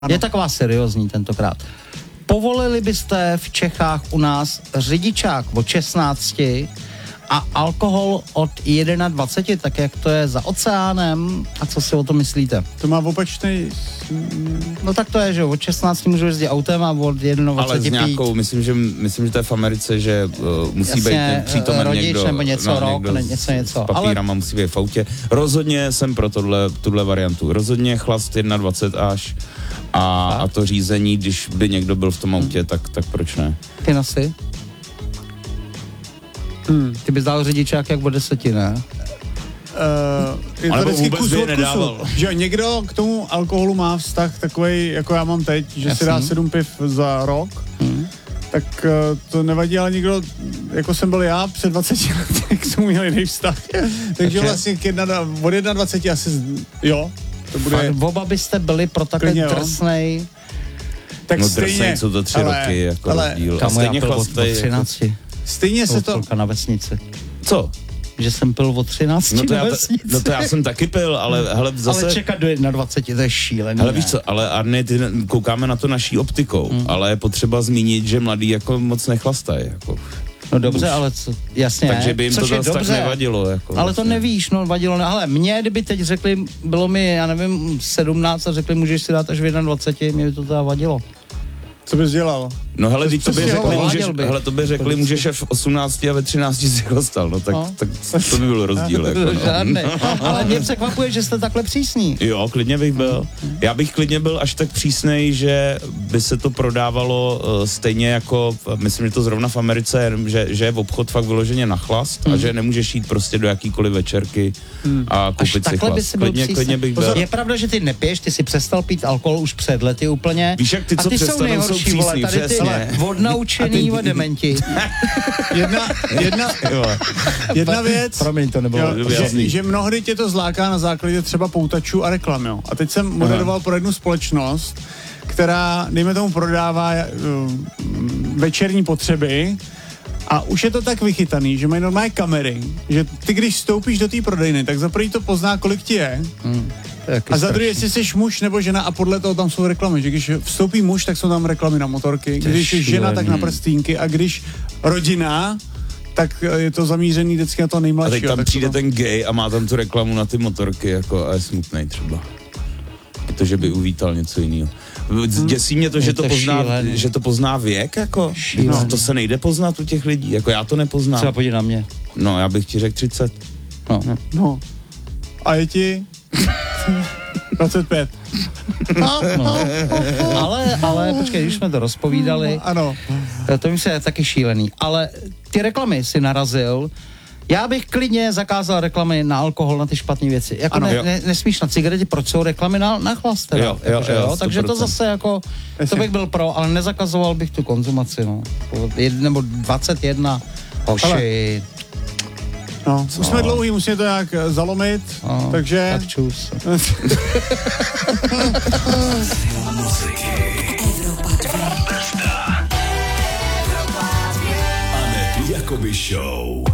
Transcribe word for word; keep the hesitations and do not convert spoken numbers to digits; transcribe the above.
Je taková seriózní tentokrát. Povolili byste v Čechách u nás řidičák od šestnácti a alkohol od dvaceti jedna, tak jak to je za oceánem? A co si o tom myslíte? To má opačný... No tak to je, že od šestnácti můžu jezdit autem a od dvaceti jedna ale s nějakou, myslím že, myslím, že to je v Americe, že uh, musí Jasně, být přítomen rodič, někdo, nebo něco, no, rok, někdo ne, něco, něco. s papírama, ale... musí být v autě. Rozhodně jsem pro tohle, tuhle variantu. Rozhodně chlast dvacet jedna až a, a to řízení, když by někdo byl v tom autě, hmm. tak, tak proč ne? Ty nosy? Hmm. Ty bys dal řidičák jak od deseti, ne? Uh, je to vždycky kus od kusu, že někdo k tomu alkoholu má vztah takovej, jako já mám teď, že Jasný. si dá sedm piv za rok, hmm. tak uh, to nevadí, ale někdo, jako jsem byl já před dvaceti lety, k tomu měl jiný vztah. Takže, Takže vlastně k jedna, od dvaceti jedna asi, jo, to bude... Fakt, oba byste byli pro takový drsnej... Tak no stejně, drsnej jsou to tři ale, roky, jako ale, rozdíl. Kamu, a stejně já pil od třinácti. Stejně se to... na vesnici. Co? Že jsem pil od třinácti no to na já, vesnici. No to já jsem taky pil, ale hele zase... Ale čekat do dvaceti jedna, to je šílený. Ale víš co, ale Arne, ty koukáme na to naší optikou, hmm. ale je potřeba zmínit, že mladí jako moc nechlastají, jako... No dobře, už. Ale co, jasně. Takže by jim Což to zase tak nevadilo. Jako ale vlastně. To nevíš, no vadilo. Ne. Ale mě, kdyby teď řekli, bylo mi, já nevím, sedmnáct a řekli, můžeš si dát až v dvaceti jedna, mě by to teda vadilo. Co bys dělal? No hele, když to by řekli, můžeš, bych. hele, to by řekli, můžeš až v osmnácti a ve třinácti si chlastal, no tak, no. tak to by byl rozdíl. jako, no. Žádný. Ale mě překvapuje, že jste takhle přísný. Jo, klidně bych byl. Já bych klidně byl až tak přísnej, že by se to prodávalo uh, stejně jako, myslím, že to zrovna v Americe, že, že je v obchod fakt vyloženě na chlast hmm. a že nemůžeš jít prostě do jakýkoliv večerky hmm. a koupit až si chlast. Si klidně, klidně bych byl. Je pravda, že ty nepiješ, ty si přestal pít alkohol už před lety úplně. Víš, jak ty, co přestanou, jsou přísný, přesně. Odnaučený a dementi. Jedna, jedna, jedna věc, promiň, to nebylo jo, že, že mnohdy tě to zláká na základě třeba poutačů a reklam, jo. A teď jsem moderoval pro jednu společnost, která, dejme tomu, prodává uh, večerní potřeby a už je to tak vychytaný, že mají normální kamery, že ty, když vstoupíš do té prodejny, tak za první to pozná, kolik ti je. Hmm. A za druhé, jestli jsi muž nebo žena a podle toho tam jsou reklamy, že když vstoupí muž, tak jsou tam reklamy na motorky, když je žena, tak na prstínky a když rodina, tak je to zamířený vždycky na to nejmladší. A teď tam přijde to... ten gay a má tam tu reklamu na ty motorky jako a je smutnej třeba. Protože by uvítal něco jiného. Děsí mě to, že to, to pozná, že to pozná věk, jako. No, to se nejde poznat u těch lidí, jako já to nepoznám. Třeba pojď na mě. No, já bych ti řekl třicet. No. no. A je ti... dvacet pět. No. ale, ale počkej, když jsme to rozpovídali, ano. To mi se je taky šílený, ale ty reklamy si narazil, já bych klidně zakázal reklamy na alkohol, na ty špatné věci. Jako ano, ne, ne, nesmíš na cigarety, proč jsou reklamy na, na chlast teda, jo, jo, jako, jo, jo, takže to zase jako, to bych byl pro, ale nezakazoval bych tu konzumaci, no. Jed, nebo dvacet jedna, hoši. No, už jsme dlouhý, musíme to nějak zalomit, no, takže... Tak čus. Anety Jakoby Show.